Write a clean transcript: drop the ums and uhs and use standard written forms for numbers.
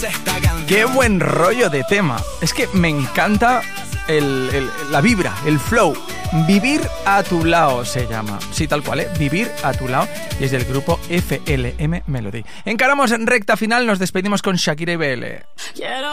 Qué buen rollo de tema. Es que me encanta la vibra, el flow. Vivir a tu lado se llama. Sí, tal cual, Vivir a tu lado. Y es del grupo FLM Melody. Encaramos en recta final, nos despedimos con Shakira y BL.